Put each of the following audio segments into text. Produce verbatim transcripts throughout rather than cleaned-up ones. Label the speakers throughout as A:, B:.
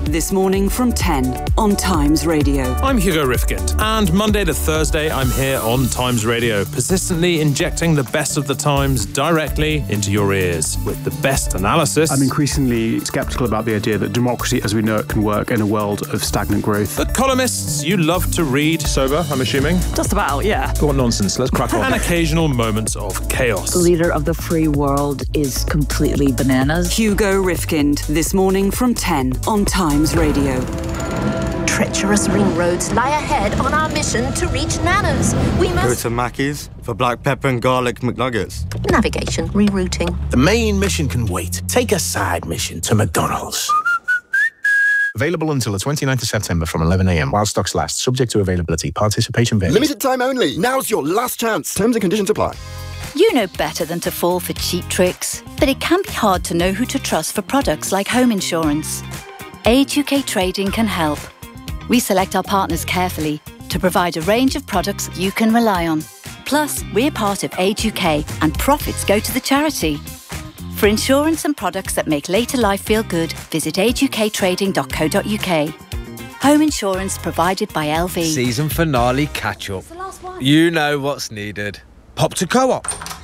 A: This morning from ten on Times Radio.
B: I'm Hugo Rifkind, and Monday to Thursday I'm here on Times Radio, persistently injecting the best of the Times directly into your ears with the best analysis.
C: I'm increasingly sceptical about the idea that democracy as we know it can work in a world of stagnant growth.
B: The columnists you love to read. Sober, I'm assuming?
D: Just about, yeah.
B: What nonsense, let's crack on. And occasional moments of chaos.
E: The leader of the free world is completely bananas.
A: Hugo Rifkind, this morning from ten on Times Radio.
F: Treacherous ring roads lie ahead on our mission to reach Nana's. We must...
G: Go to Mackey's for black pepper and garlic McNuggets.
F: Navigation, rerouting.
H: The main mission can wait. Take a side mission to McDonald's. Available until the twenty-ninth of September from eleven a.m. while stocks last. Subject to availability. Participation varies.
I: Limited time only. Now's your last chance. Terms and conditions apply.
J: You know better than to fall for cheap tricks, but it can be hard to know who to trust for products like home insurance. Age U K Trading can help. We select our partners carefully to provide a range of products you can rely on. Plus, we're part of Age U K and profits go to the charity. For insurance and products that make later life feel good, visit age u k trading dot co dot u k. Home insurance provided by L V.
K: Season finale catch-up. You know what's needed. Pop to Co-op.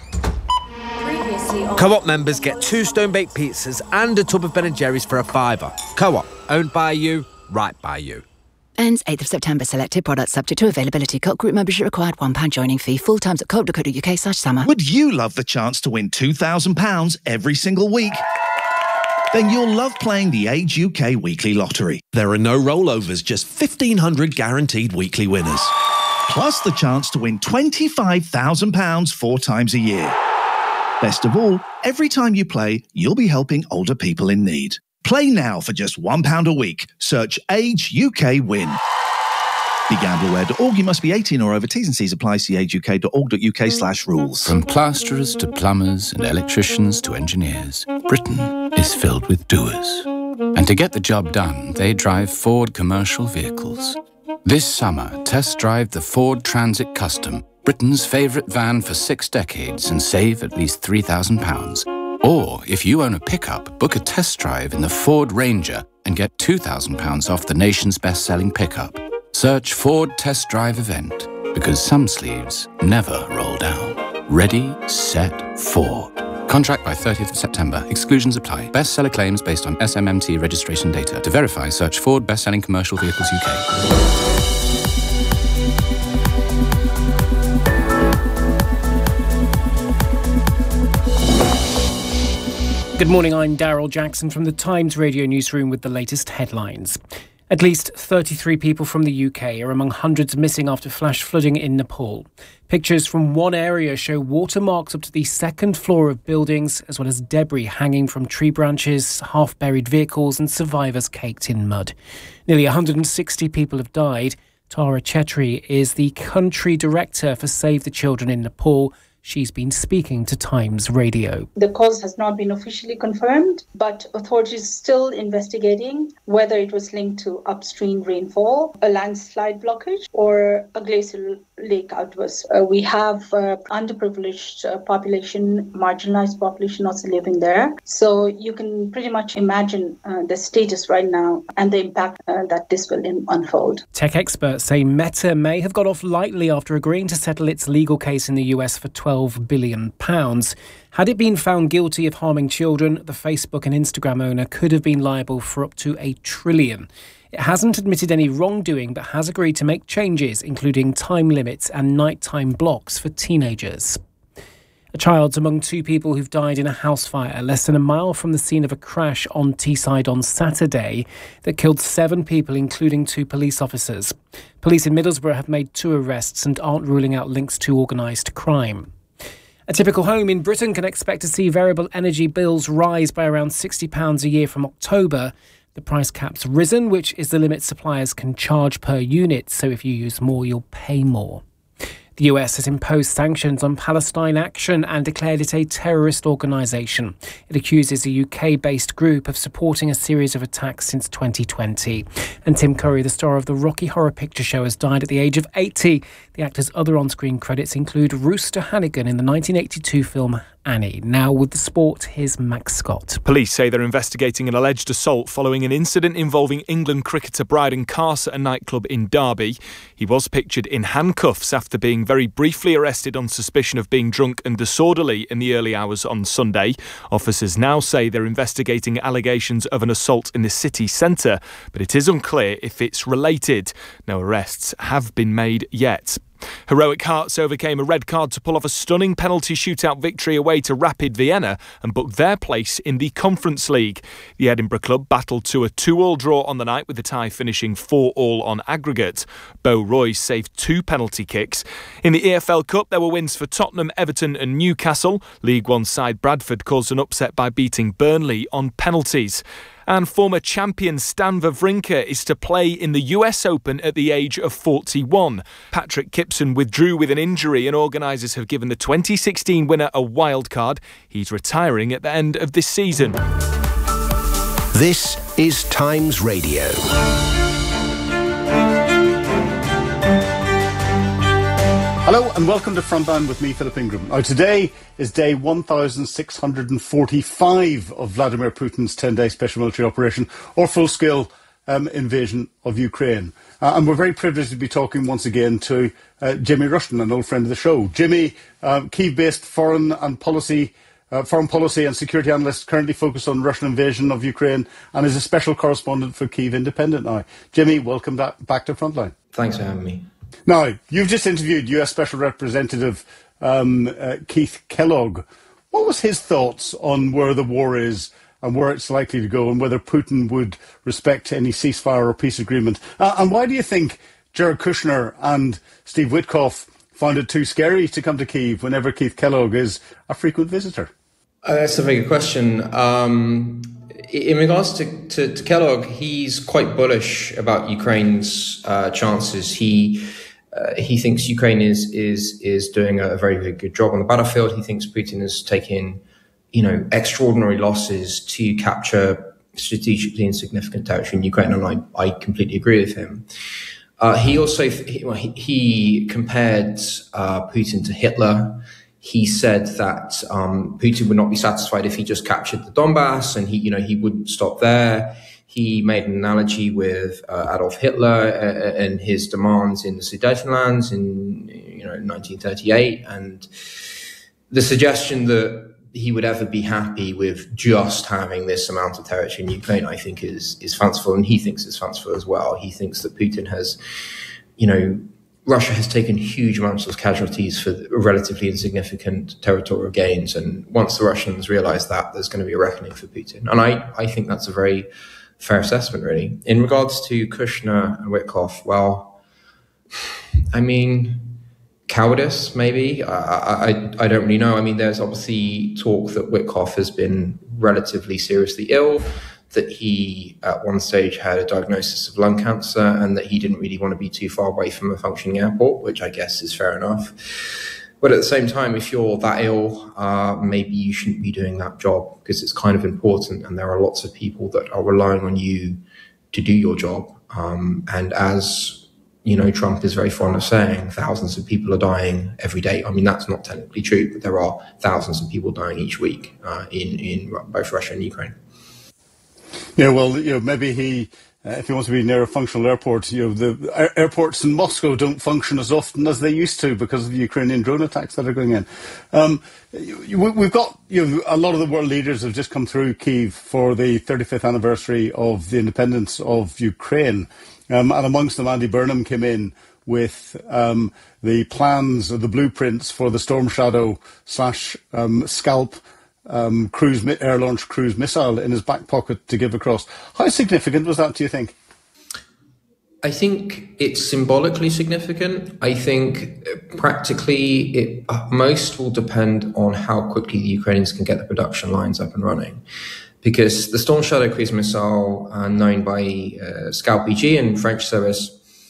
K: Co-op members get two stone-baked pizzas and a tub of Ben and Jerry's for a fiver. Co-op, owned by you, right by you.
L: Ends eighth of September. Selected products subject to availability. Co-op group membership required. one pound joining fee. Full times at co op dot co dot u k slash summer.
M: Would you love the chance to win two thousand pounds every single week? Then you'll love playing the Age U K Weekly Lottery.
N: There are no rollovers, just fifteen hundred guaranteed weekly winners.
M: Plus the chance to win twenty-five thousand pounds four times a year. Best of all, every time you play, you'll be helping older people in need. Play now for just one pound a week. Search Age U K Win. Be gamble aware dot org. You must be eighteen or over. T's and C's apply. See age u k dot org dot u k slash rules.
O: From plasterers to plumbers and electricians to engineers, Britain is filled with doers. And to get the job done, they drive Ford commercial vehicles. This summer, test drive the Ford Transit Custom, Britain's favourite van for six decades, and save at least three thousand pounds. Or, if you own a pickup, book a test drive in the Ford Ranger and get two thousand pounds off the nation's best-selling pickup. Search Ford Test Drive Event, because some sleeves never roll down. Ready, set, Ford. Contract by thirtieth of September. Exclusions apply. Bestseller claims based on S M M T registration data. To verify, search Ford Best-Selling Commercial Vehicles U K.
P: Good morning, I'm Daryl Jackson from the Times Radio newsroom with the latest headlines. At least thirty-three people from the U K are among hundreds missing after flash flooding in Nepal. Pictures from one area show water marks up to the second floor of buildings, as well as debris hanging from tree branches, half-buried vehicles and survivors caked in mud. Nearly one hundred sixty people have died. Tara Chetri is the country director for Save the Children in Nepal. She's been speaking to Times Radio.
Q: The cause has not been officially confirmed, but authorities still investigating whether it was linked to upstream rainfall, a landslide blockage, or a glacial lake outburst. Uh, we have uh, underprivileged uh, population, marginalized population also living there. So you can pretty much imagine uh, the status right now and the impact uh, that this will in- unfold.
P: Tech experts say Meta may have got off lightly after agreeing to settle its legal case in the U S for twelve billion pounds. Had it been found guilty of harming children, the Facebook and Instagram owner could have been liable for up to a trillion. It hasn't admitted any wrongdoing, but has agreed to make changes, including time limits and nighttime blocks for teenagers. A child's among two people who've died in a house fire less than a mile from the scene of a crash on Teesside on Saturday that killed seven people, including two police officers. Police in Middlesbrough have made two arrests and aren't ruling out links to organised crime. A typical home in Britain can expect to see variable energy bills rise by around sixty pounds a year from October. The price cap's risen, which is the limit suppliers can charge per unit, so if you use more, you'll pay more. The U S has imposed sanctions on Palestine Action and declared it a terrorist organisation. It accuses a U K-based group of supporting a series of attacks since twenty twenty. And Tim Curry, the star of the Rocky Horror Picture Show, has died at the age of eighty. The actor's other on-screen credits include Rooster Hannigan in the nineteen eighty-two film Annie. Now with the sport, here's Max Scott.
D: Police say they're investigating an alleged assault following an incident involving England cricketer Bryden Carse at a nightclub in Derby. He was pictured in handcuffs after being very briefly arrested on suspicion of being drunk and disorderly in the early hours on Sunday. Officers now say they're investigating allegations of an assault in the city centre, but it is unclear if it's related. No arrests have been made yet. Heroic Hearts overcame a red card to pull off a stunning penalty shootout victory away to Rapid Vienna and booked their place in the Conference League. The Edinburgh club battled to a two-all draw on the night, with the tie finishing four all on aggregate. Bo Royce saved two penalty kicks. In the E F L Cup, there were wins for Tottenham, Everton and Newcastle. League One side Bradford caused an upset by beating Burnley on penalties. And former champion Stan Wawrinka is to play in the U S Open at the age of forty-one. Patrick Kipson withdrew with an injury and organisers have given the twenty sixteen winner a wild card. He's retiring at the end of this season.
R: This is Times Radio.
C: Hello and welcome to Frontline with me, Philip Ingram. Now, today is day one thousand six hundred forty-five of Vladimir Putin's ten-day special military operation, or full-scale um, invasion of Ukraine. Uh, and we're very privileged to be talking once again to uh, Jimmy Rushton, an old friend of the show. Jimmy, uh, Kyiv-based foreign and policy, uh, foreign policy and security analyst, currently focused on Russian invasion of Ukraine, and is a special correspondent for Kyiv Independent now. Jimmy, welcome back to Frontline.
S: Thanks for having me.
C: Now, you've just interviewed U S Special Representative um, uh, Keith Kellogg. What was his thoughts on where the war is and where it's likely to go, and whether Putin would respect any ceasefire or peace agreement? Uh, and why do you think Jared Kushner and Steve Witkoff found it too scary to come to Kyiv whenever Keith Kellogg is a frequent visitor?
S: Uh, that's a very good question. Um, in regards to, to, to Kellogg, he's quite bullish about Ukraine's uh, chances. He Uh, he thinks Ukraine is is is doing a very, very good job on the battlefield. He thinks Putin has taken, you know, extraordinary losses to capture strategically insignificant territory in Ukraine, and I, I completely agree with him. Uh, he also he, well, he, he compared uh, Putin to Hitler. He said that um, Putin would not be satisfied if he just captured the Donbass, and he, you know, he wouldn't stop there. He made an analogy with uh, Adolf Hitler uh, and his demands in the Sudetenlands in, you know, nineteen thirty-eight, and the suggestion that he would ever be happy with just having this amount of territory in Ukraine, I think, is is fanciful, and he thinks it's fanciful as well. He thinks that Putin has, you know, Russia has taken huge amounts of casualties for relatively insignificant territorial gains, and once the Russians realise that, there's going to be a reckoning for Putin, and I I think that's a very fair assessment, really. In regards to Kushner and Witkoff, well, I mean, cowardice, maybe. I, I, I don't really know. I mean, there's obviously talk that Witkoff has been relatively seriously ill, that he at one stage had a diagnosis of lung cancer, and that he didn't really want to be too far away from a functioning airport, which I guess is fair enough. But at the same time, if you're that ill, uh, maybe you shouldn't be doing that job, because it's kind of important, and there are lots of people that are relying on you to do your job. Um, and as, you know, Trump is very fond of saying, thousands of people are dying every day. I mean, that's not technically true, but there are thousands of people dying each week uh, in, in both Russia and Ukraine.
C: Yeah, well, you know, maybe he... Uh, if he wants to be near a functional airport, you know, the air- airports in Moscow don't function as often as they used to because of the Ukrainian drone attacks that are going in. Um, you, we've got, you know, a lot of the world leaders have just come through Kyiv for the thirty-fifth anniversary of the independence of Ukraine. Um, and amongst them, Andy Burnham came in with um, the plans or the blueprints for the Storm Shadow slash um, Scalp Um, cruise air-launched cruise missile in his back pocket to give across. How significant was that, do you think?
S: I think it's symbolically significant. I think practically it most will depend on how quickly the Ukrainians can get the production lines up and running. Because the Storm Shadow cruise missile, uh, known by uh, Scalp E G and French service,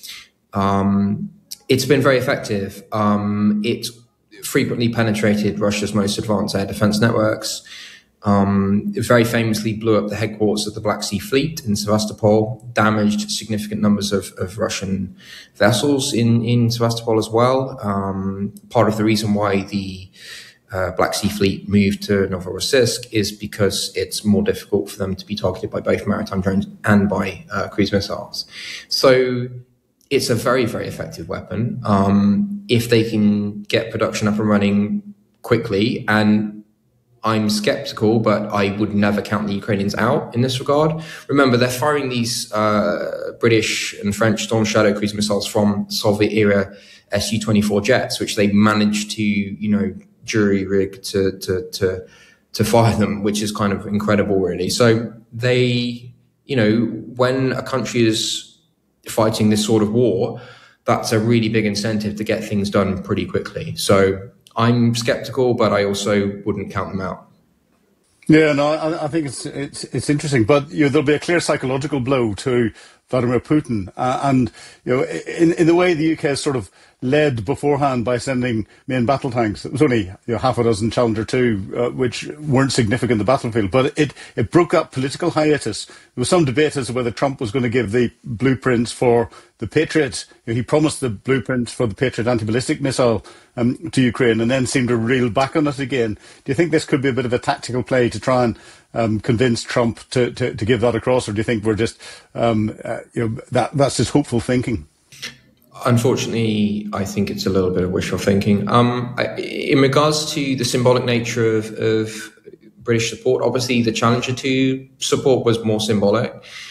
S: um, it's been very effective. Um, it frequently penetrated Russia's most advanced air defense networks. Um, it very famously blew up the headquarters of the Black Sea Fleet in Sevastopol, damaged significant numbers of, of Russian vessels in, in Sevastopol as well. Um, part of the reason why the uh, Black Sea Fleet moved to Novorossiysk is because it's more difficult for them to be targeted by both maritime drones and by uh, cruise missiles. So it's a very, very effective weapon. Um, if they can get production up and running quickly, and I'm skeptical, but I would never count the Ukrainians out in this regard. Remember, they're firing these uh, British and French Storm Shadow cruise missiles from Soviet-era S U twenty-four jets, which they managed to, you know, jury-rig to, to, to, to fire them, which is kind of incredible, really. So they, you know, when a country is fighting this sort of war, that's a really big incentive to get things done pretty quickly. So I'm skeptical, but I also wouldn't count them out.
C: Yeah, no, I, I think it's it's it's interesting, but you know, there'll be a clear psychological blow to Vladimir Putin, uh, and you know, in in the way the U K has sort of led beforehand by sending main battle tanks. It was only you know, half a dozen Challenger two, uh, which weren't significant in the battlefield, but it it broke up political hiatus. There was some debate as to whether Trump was going to give the blueprints for the Patriot. You know, he promised the blueprints for the Patriot anti-ballistic missile um, to Ukraine, and then seemed to reel back on it again. Do you think this could be a bit of a tactical play to try and um, convince Trump to, to, to give that across, or do you think we're just um, uh, you know that that's just hopeful thinking?
S: Unfortunately, I think it's a little bit of wishful thinking. Um, I, in regards to the symbolic nature of, of British support, obviously the Challenger two support was more symbolic.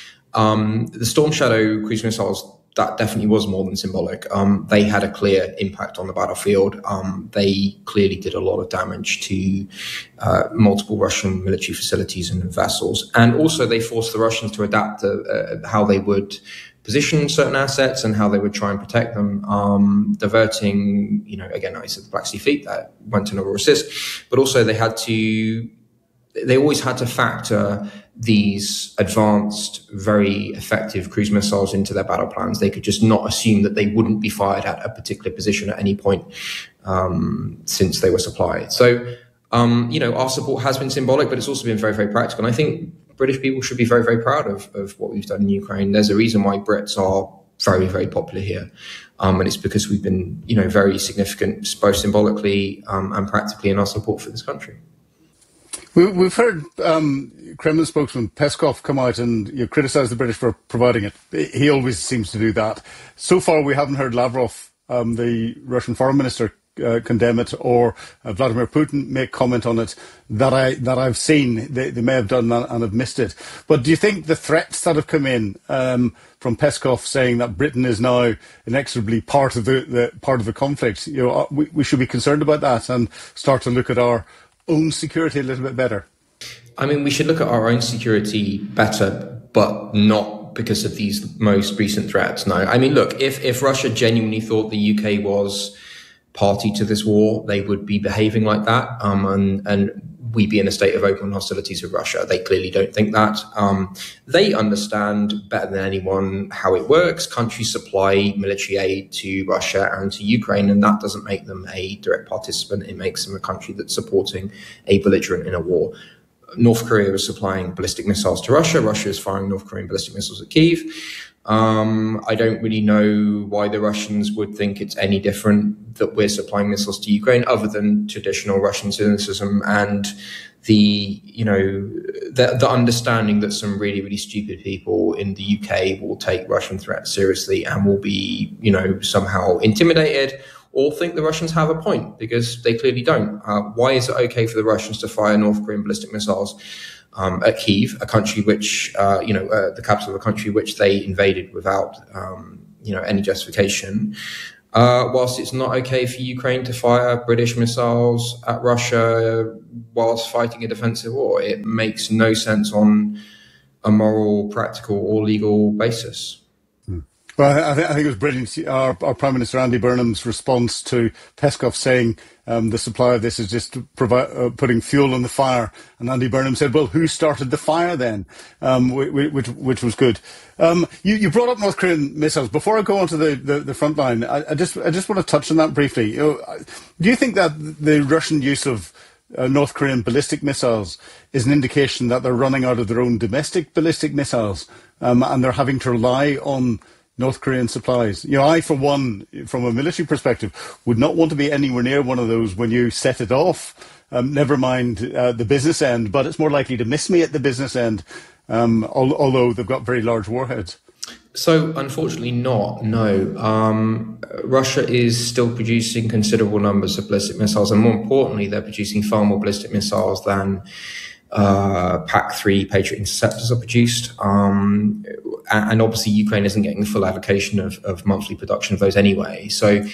S: Um, the Storm Shadow cruise missiles, that definitely was more than symbolic. Um, they had a clear impact on the battlefield. Um, they clearly did a lot of damage to uh, multiple Russian military facilities and vessels. And also they forced the Russians to adapt to, uh, how they would position certain assets and how they would try and protect them, um, diverting, you know, again, I said the Black Sea Fleet that went to Novorossiysk, but also they had to, they always had to factor these advanced, very effective cruise missiles into their battle plans. They could just not assume that they wouldn't be fired at a particular position at any point, um, since they were supplied. So, um, you know, our support has been symbolic, but it's also been very, very practical. And I think British people should be very, very proud of, of what we've done in Ukraine. There's a reason why Brits are very, very popular here. Um, and it's because we've been, you know, very significant, both symbolically um, and practically in our support for this country.
C: We, we've heard um, Kremlin spokesman Peskov come out and you know, criticise the British for providing it. He always seems to do that. So far, we haven't heard Lavrov, um, the Russian foreign minister, Uh, condemn it, or uh, Vladimir Putin make comment on it that I that I've seen. They, they may have done that and have missed it. But do you think the threats that have come in um, from Peskov saying that Britain is now inexorably part of the, the part of the conflict, you know, we, we should be concerned about that and start to look at our own security a little bit better?
S: I mean, we should look at our own security better, but not because of these most recent threats. No, I mean, look, if if Russia genuinely thought the U K was party to this war, they would be behaving like that, um, and, and we'd be in a state of open hostilities with Russia. They clearly don't think that. Um, they understand better than anyone how it works. Countries supply military aid to Russia and to Ukraine, and that doesn't make them a direct participant. It makes them a country that's supporting a belligerent in a war. North Korea is supplying ballistic missiles to Russia. Russia is firing North Korean ballistic missiles at Kyiv. Um, I don't really know why the Russians would think it's any different that we're supplying missiles to Ukraine, other than traditional Russian cynicism and the, you know, the, the understanding that some really, really stupid people in the U K will take Russian threats seriously and will be, you know, somehow intimidated or think the Russians have a point, because they clearly don't. Uh, why is it okay for the Russians to fire North Korean ballistic missiles Um, at Kyiv, a country which, uh, you know, uh, the capital of a country which they invaded without, um, you know, any justification, uh, whilst it's not okay for Ukraine to fire British missiles at Russia whilst fighting a defensive war. It makes no sense on a moral, practical or legal basis.
C: Well, I, th- I think it was brilliant. Our, our Prime Minister Andy Burnham's response to Peskov saying um, the supply of this is just provi- uh, putting fuel on the fire. And Andy Burnham said, well, who started the fire then? Um, which, which was good. Um, you, you brought up North Korean missiles. Before I go on to the, the, the front line, I, I, just, I just want to touch on that briefly. You know, do you think that the Russian use of uh, North Korean ballistic missiles is an indication that they're running out of their own domestic ballistic missiles um, and they're having to rely on North Korean supplies. You know, I, for one, from a military perspective, would not want to be anywhere near one of those when you set it off. Um, never mind uh, the business end, but it's more likely to miss me at the business end, um, al- although they've got very large warheads.
S: So, unfortunately not, no. Um, Russia is still producing considerable numbers of ballistic missiles, and more importantly, they're producing far more ballistic missiles than uh, P A C three Patriot interceptors are produced. Um, and obviously, Ukraine isn't getting the full allocation of, of monthly production of those anyway. So,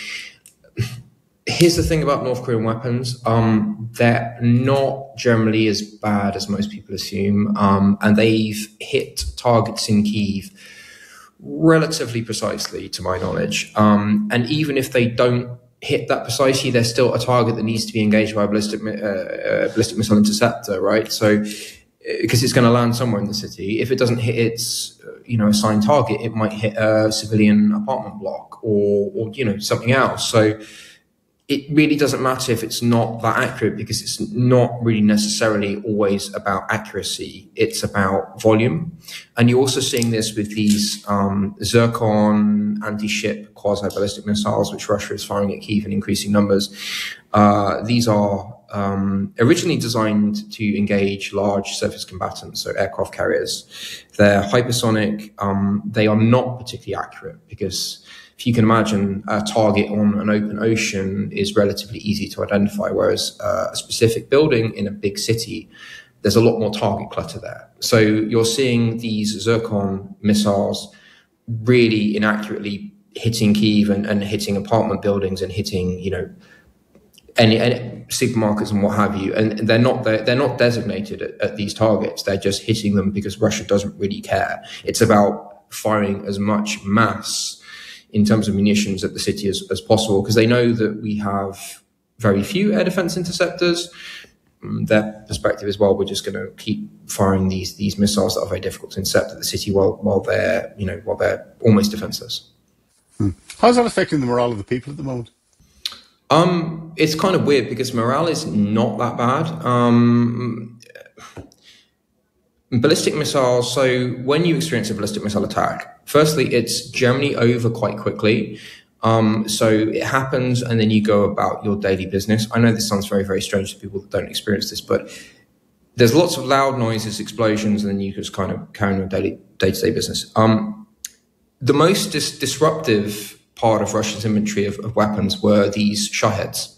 S: here's the thing about North Korean weapons. Um, they're not generally as bad as most people assume, um, and they've hit targets in Kyiv relatively precisely, to my knowledge. Um, and even if they don't hit that precisely, there's still a target that needs to be engaged by a ballistic, uh, uh, ballistic missile interceptor, right? So, because it's going to land somewhere in the city. If it doesn't hit its, you know, assigned target, it might hit a civilian apartment block or, or you know, something else. So, it really doesn't matter if it's not that accurate, because it's not really necessarily always about accuracy. It's about volume. And you're also seeing this with these um, Zircon anti-ship quasi-ballistic missiles, which Russia is firing at Kyiv in increasing numbers. Uh, these are um, originally designed to engage large surface combatants, so aircraft carriers. They're hypersonic. Um, they are not particularly accurate because, if you can imagine, a target on an open ocean is relatively easy to identify, whereas uh, a specific building in a big city, there's a lot more target clutter there. So you're seeing these Zircon missiles really inaccurately hitting Kyiv and, and hitting apartment buildings and hitting, you know, any, any supermarkets and what have you. And they're not they're, they're not designated at, at these targets. They're just hitting them because Russia doesn't really care. It's about firing as much mass in terms of munitions at the city as, as possible, because they know that we have very few air defense interceptors. Um, their perspective is, well, we're just going to keep firing these these missiles that are very difficult to intercept at the city while while they're you know while they're almost defenseless.
C: Hmm. How's that affecting the morale of the people at the moment?
S: Um, it's kind of weird because morale is not that bad. Um, ballistic missiles. So when you experience a ballistic missile attack, firstly, it's generally over quite quickly. Um, so it happens and then you go about your daily business. I know this sounds very, very strange to people that don't experience this, but there's lots of loud noises, explosions, and then you just kind of carry on your daily day-to-day business. Um, the most dis- disruptive part of Russia's inventory of, of weapons were these Shaheds.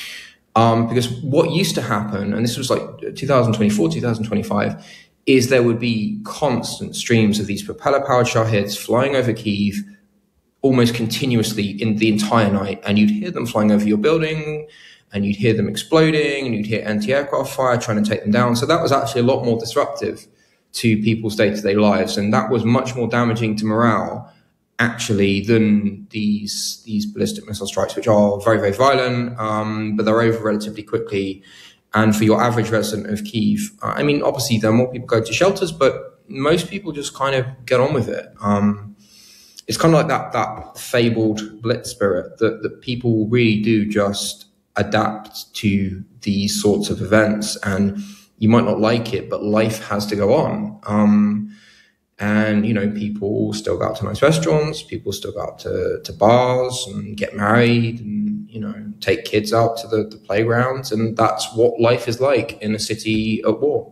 S: Um, because what used to happen, and this was like two thousand twenty-four, two thousand twenty-five, is there would be constant streams of these propeller-powered Shaheds flying over Kyiv almost continuously in the entire night. And you'd hear them flying over your building, and you'd hear them exploding, and you'd hear anti-aircraft fire trying to take them down. So that was actually a lot more disruptive to people's day-to-day lives. And that was much more damaging to morale, actually, than these, these ballistic missile strikes, which are very, very violent, um, but they're over relatively quickly. And for your average resident of Kyiv, I mean, obviously there are more people go to shelters, but most people just kind of get on with it. Um, it's kind of like that that fabled Blitz spirit that, that people really do just adapt to these sorts of events. And you might not like it, but life has to go on. Um, and, you know, people still go out to nice restaurants, people still go out to, to bars and get married and, you know, take kids out to the, the playgrounds, and that's what life is like in a city at war.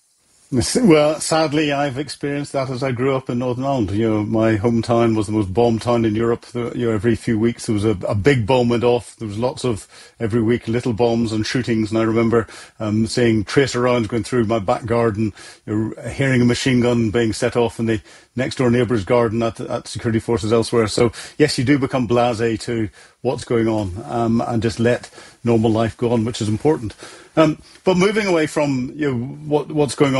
C: Well, sadly, I've experienced that as I grew up in Northern Ireland. You know, my hometown was the most bombed town in Europe. You know, every few weeks there was a, a big bomb went off. There was lots of, every week, little bombs and shootings. And I remember um, seeing tracer rounds going through my back garden, you know, hearing a machine gun being set off in the next door neighbour's garden at, at security forces elsewhere. So, yes, you do become blasé to what's going on um, and just let normal life go on, which is important. Um, but moving away from you know, what, what's going on